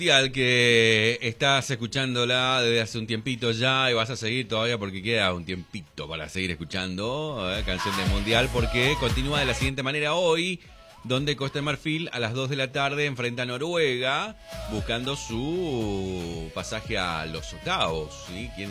Mundial, que estás escuchándola desde hace un tiempito ya y vas a seguir todavía porque queda un tiempito para seguir escuchando canción del Mundial, porque continúa de la siguiente manera hoy, donde Costa de Marfil a las 2 de la tarde enfrenta a Noruega buscando su pasaje a los octavos, ¿sí?